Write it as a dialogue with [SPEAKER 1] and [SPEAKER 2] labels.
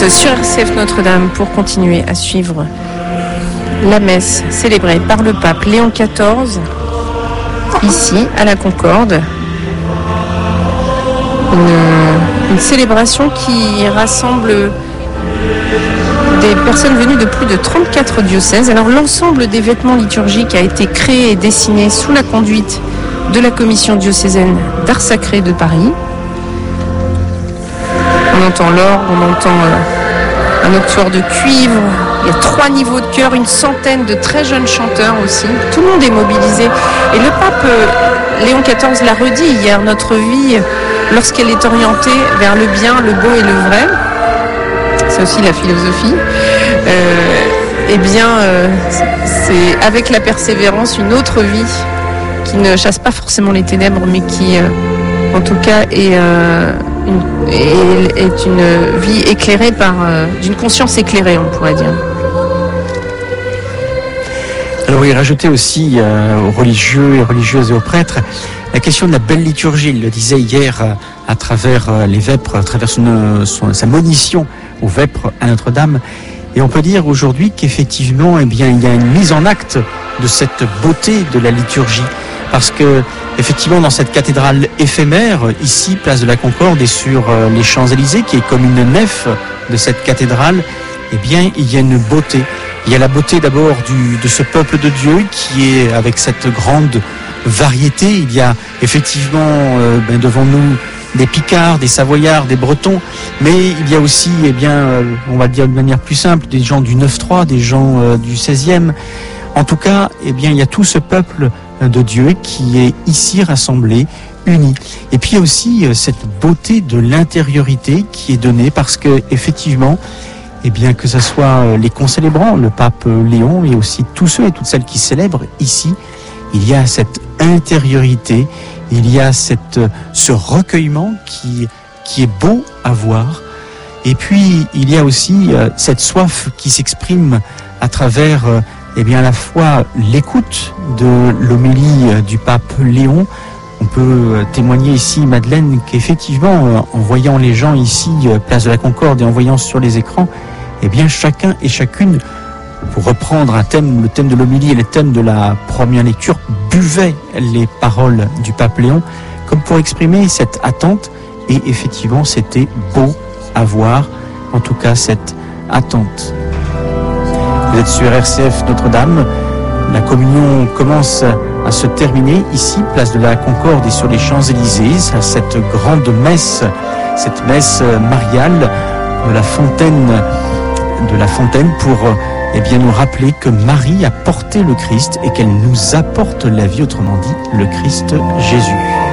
[SPEAKER 1] êtes sur RCF Notre-Dame pour continuer à suivre la messe célébrée par le pape Léon XIV, ici à la Concorde. Une célébration qui rassemble des personnes venues de plus de 34 diocèses. Alors l'ensemble des vêtements liturgiques a été créé et dessiné sous la conduite de la commission diocésaine d'art sacré de Paris. On entend l'orgue, on entend un octuor de cuivre, il y a 3 niveaux de chœur, une centaine de très jeunes chanteurs aussi. Tout le monde est mobilisé. Et le pape Léon XIV l'a redit hier, notre vie, lorsqu'elle est orientée vers le bien, le beau et le vrai, c'est aussi la philosophie, c'est avec la persévérance une autre vie qui ne chasse pas forcément les ténèbres, mais qui en tout cas est une vie éclairée d'une conscience éclairée, on pourrait dire.
[SPEAKER 2] Alors il rajoutait aussi aux religieux et religieuses et aux prêtres la question de la belle liturgie. Il le disait hier à travers les vêpres, à travers sa monition aux vêpres à Notre-Dame. Et on peut dire aujourd'hui qu'effectivement, il y a une mise en acte de cette beauté de la liturgie. Parce que, effectivement, dans cette cathédrale éphémère, ici, place de la Concorde, et sur les Champs-Élysées, qui est comme une nef de cette cathédrale, il y a une beauté. Il y a la beauté d'abord de ce peuple de Dieu qui est avec cette grande variété. Il y a effectivement devant nous des Picards, des Savoyards, des Bretons, mais il y a aussi, on va dire de manière plus simple, des gens du 9-3, des gens du 16e. En tout cas, il y a tout ce peuple de Dieu qui est ici rassemblé, uni. Et puis il y a aussi cette beauté de l'intériorité qui est donnée parce que effectivement, que ce soit les concélébrants, le pape Léon, et aussi tous ceux et toutes celles qui célèbrent ici, il y a cette intériorité, il y a ce recueillement qui est beau à voir. Et puis il y a aussi cette soif qui s'exprime à travers à la fois l'écoute de l'homélie du pape Léon. On peut témoigner ici, Madeleine, qu'effectivement, en voyant les gens ici, place de la Concorde, et en voyant sur les écrans, chacun et chacune, pour reprendre un thème, le thème de l'homélie et le thème de la première lecture, buvait les paroles du pape Léon, comme pour exprimer cette attente. Et effectivement, c'était beau à voir, en tout cas, cette attente. Vous êtes sur RCF Notre-Dame. La communion commence à se terminer ici, place de la Concorde et sur les Champs-Élysées, cette grande messe, cette messe mariale de la fontaine pour nous rappeler que Marie a porté le Christ et qu'elle nous apporte la vie, autrement dit le Christ Jésus.